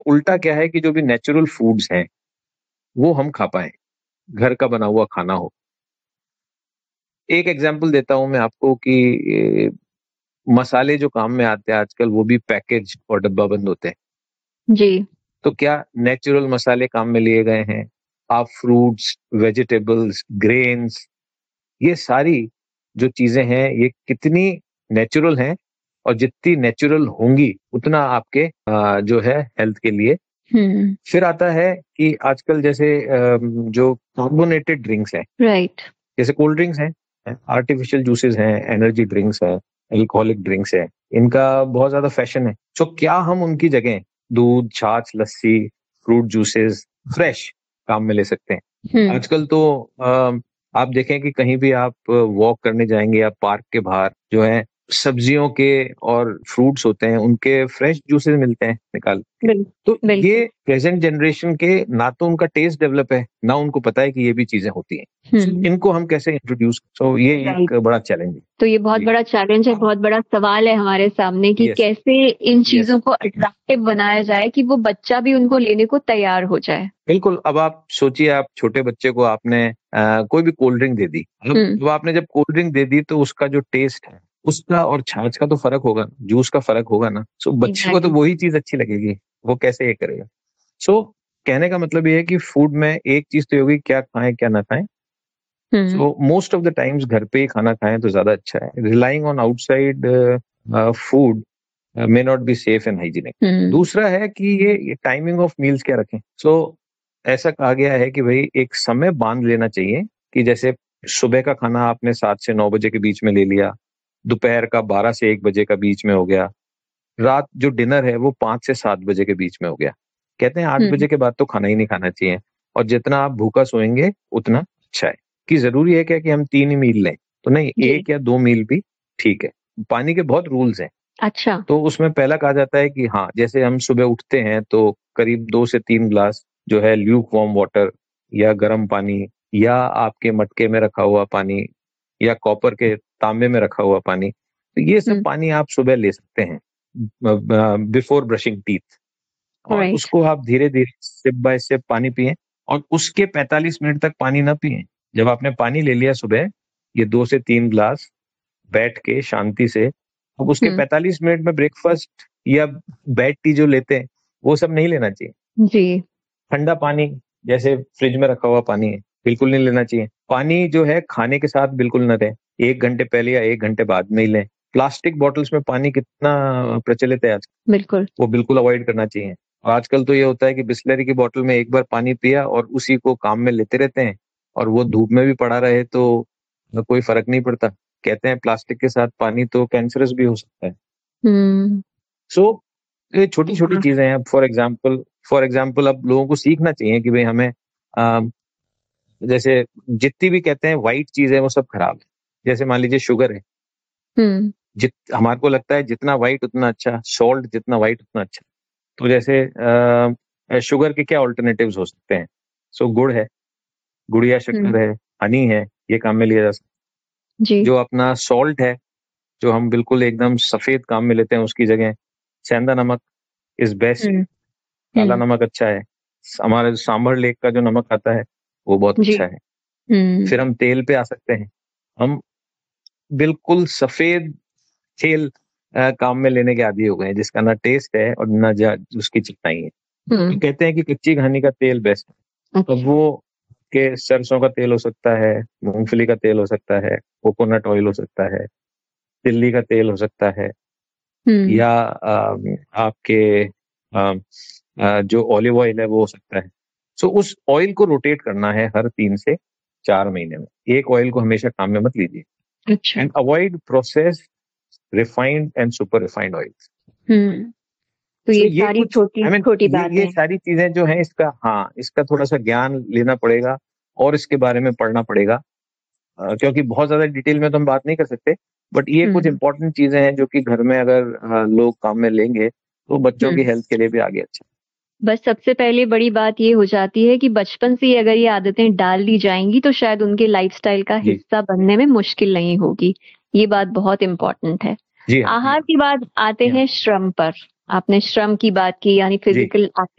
उल्टा क्या है कि जो भी नेचुरल फूड्स हैं वो हम खा पाए, घर का बना हुआ खाना हो। एक एग्जांपल देता हूं मैं आपको कि मसाले जो काम में आते हैं आजकल वो भी पैकेज और डब्बा बंद होते हैं। जी। तो क्या नेचुरल मसाले काम में लिए गए हैं? आप फ्रूट्स, वेजिटेबल्स, ग्रेन्स, ये सारी जो चीजें हैं ये कितनी नेचुरल हैं, और जितनी नेचुरल होंगी उतना आपके जो है हेल्थ के लिए। फिर आता है कि आजकल जैसे जो कार्बोनेटेड ड्रिंक्स हैं, राइट। जैसे कोल्ड ड्रिंक्स हैं, आर्टिफिशियल जूसेस हैं, एनर्जी ड्रिंक्स हैं, एल्कोहलिक ड्रिंक्स हैं, इनका बहुत ज्यादा फैशन है। तो क्या हम उनकी जगह दूध, छाछ, लस्सी, फ्रूट जूसेस फ्रेश काम में ले सकते हैं? आजकल तो आप देखें कि कहीं भी आप वॉक करने जाएंगे या पार्क के बाहर जो है सब्जियों के और फ्रूट्स होते हैं, उनके फ्रेश जूसेस मिलते हैं निकाल के। तो ये प्रेजेंट जनरेशन के ना तो उनका टेस्ट डेवलप है, ना उनको पता है कि ये भी चीजें होती हैं। इनको हम कैसे इंट्रोड्यूस, सो ये एक बड़ा चैलेंज है। तो ये बहुत बड़ा चैलेंज है, बहुत बड़ा सवाल है हमारे सामने कि कैसे इन चीजों को अट्रैक्टिव बनाया जाए कि वो बच्चा भी उनको लेने को तैयार हो जाए। बिल्कुल। अब आप सोचिए, आप छोटे बच्चे को आपने कोई भी कोल्ड ड्रिंक दे दी, तो आपने जब कोल्ड ड्रिंक दे दी तो उसका जो टेस्ट है उसका और छाछ का तो फर्क होगा, जूस का फर्क होगा ना। सो बच्चे को तो वही चीज अच्छी लगेगी, वो कैसे ये करेगा? सो कहने का मतलब ये है कि फूड में एक चीज तो होगी, क्या खाएं क्या ना खाएं। So most of the times घर पे ही खाना खाएं तो ज्यादा अच्छा है। Relying on outside food may not be safe and hygienic. दूसरा है कि ये टाइमिंग ऑफ मील्स क्या रखें। सो ऐसा कहा गया है कि भाई एक समय बांध लेना चाहिए कि जैसे सुबह का खाना आपने 7 से 9 बजे के बीच में ले लिया, दोपहर का 12 से 1 बजे का बीच में हो गया, रात जो डिनर है वो 5 से 7 बजे के बीच में हो गया। कहते हैं 8 बजे के बाद तो खाना ही नहीं खाना चाहिए, और जितना आप भूखा सोएंगे उतना अच्छा है। कि जरूरी है क्या कि हम 3 ही मील लें? तो नहीं, 1 या 2 मील भी ठीक है। पानी के बहुत रूल्स हैं। अच्छा। तो उसमें पहला कहा जाता है कि हाँ, जैसे हम सुबह उठते हैं तो करीब 2 से 3 ग्लास जो है ल्यूक वार्म वाटर या गर्म पानी, या आपके मटके में रखा हुआ पानी, या कॉपर के तांबे में रखा हुआ पानी, तो ये सब पानी आप सुबह ले सकते हैं बिफोर ब्रशिंग टीथ। और उसको आप धीरे धीरे सिप बाय सिप पानी पिए, और उसके 45 मिनट तक पानी ना पिए। जब आपने पानी ले लिया सुबह, ये 2 से 3 ग्लास बैठ के शांति से, अब उसके 45 मिनट में ब्रेकफास्ट या बेड टी जो लेते हैं वो सब नहीं लेना चाहिए। जी। ठंडा पानी जैसे फ्रिज में रखा हुआ पानी है बिल्कुल नहीं लेना चाहिए। पानी जो है खाने के साथ बिल्कुल न दें, 1 घंटे पहले या 1 घंटे बाद में ही लें। प्लास्टिक बॉटल्स में पानी कितना प्रचलित है आज, बिल्कुल वो बिल्कुल अवॉइड करना चाहिए। और आजकल तो ये होता है कि बिस्लरी की बोतल में एक बार पानी पिया और उसी को काम में लेते रहते हैं, और वो धूप में भी पड़ा रहे तो कोई फर्क नहीं पड़ता। कहते हैं प्लास्टिक के साथ पानी तो कैंसरस भी हो सकता है। सो ये छोटी छोटी चीजें हैं। फॉर एग्जाम्पल अब लोगों को सीखना चाहिए कि भाई हमें जैसे जितनी भी कहते हैं व्हाइट चीज है वो सब खराब है। जैसे मान लीजिए शुगर है, हमारे को लगता है जितना व्हाइट उतना अच्छा, सॉल्ट जितना व्हाइट उतना अच्छा। तो जैसे शुगर के क्या ऑल्टरनेटिव्स हो सकते हैं? सो गुड़ है, गुड़िया शक्कर है, हनी है, ये काम में लिया जा सकता है। जो अपना सॉल्ट है, जो हम बिल्कुल एकदम सफेद काम में लेते हैं, उसकी जगह सेंधा नमक इज बेस्ट। काला नमक अच्छा है। हमारे सांभर लेक का जो नमक आता है वो बहुत अच्छा है। फिर हम तेल पे आ सकते हैं। हम बिल्कुल सफेद तेल काम में लेने के आदी हो गए हैं, जिसका ना टेस्ट है और ना उसकी चिकनाई है। तो कहते हैं कि कच्ची घानी का तेल बेस्ट है। अब वो के सरसों का तेल हो सकता है, मूंगफली का तेल हो सकता है, कोकोनट ऑयल हो सकता है, तिल्ली का तेल हो सकता है, या आपके जो ऑलिव ऑयल है वो हो सकता है। सो उस ऑयल को रोटेट करना है हर 3 से 4 महीने में। एक ऑयल को हमेशा काम में मत लीजिए। And avoid process refined and super refined oils. तो ये सारी छोटी बातें, ये सारी चीजें जो है इसका थोड़ा सा ज्ञान लेना पड़ेगा और इसके बारे में पढ़ना पड़ेगा, क्योंकि बहुत ज्यादा डिटेल में तो हम बात नहीं कर सकते। बट ये कुछ इंपॉर्टेंट चीजें हैं जो कि घर में अगर लोग काम में लेंगे तो बच्चों की हेल्थ के लिए भी आगे अच्छा। बस सबसे पहले बड़ी बात ये हो जाती है कि बचपन से ही अगर ये आदतें डाल दी जाएंगी तो शायद उनके लाइफस्टाइल का हिस्सा बनने में मुश्किल नहीं होगी। ये बात बहुत इम्पोर्टेंट है। आहार के बाद आते हैं श्रम पर। आपने श्रम की बात की यानी फिजिकल